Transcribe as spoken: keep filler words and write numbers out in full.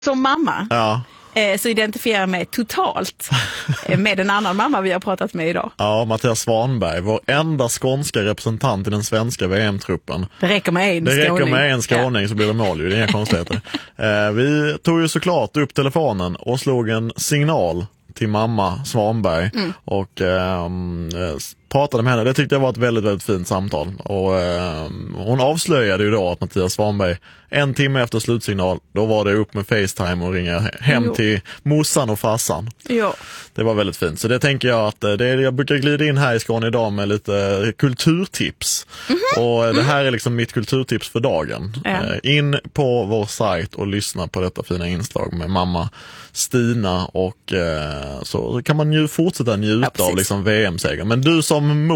Som mamma Ja. eh, så identifierar jag mig totalt eh, med en annan mamma vi har pratat med idag. Ja, Mattias Svanberg, vår enda skånska representant i den svenska V M-truppen. Det räcker med en Det skåning. räcker med en skåning, ja. Så blir det mål ju, det är inga konstigheter. eh, vi tog ju såklart upp telefonen och slog en signal till mamma Svanberg mm. och eh, pratade med henne. Det tyckte jag var ett väldigt, väldigt fint samtal. Och eh, hon avslöjade ju då att Mattias Svanberg en timme efter slutsignal, då var det upp med FaceTime och ringa hem jo. till morsan och farsan. Jo. Det var väldigt fint. Så det tänker jag att det är, jag brukar glida in här i Skåne idag med lite kulturtips. Mm-hmm. Och det här är liksom mitt kulturtips för dagen. Ja. In på vår sajt och lyssna på detta fina inslag med mamma Stina och eh, så kan man ju fortsätta njuta ja, av liksom V M-segern. Men du som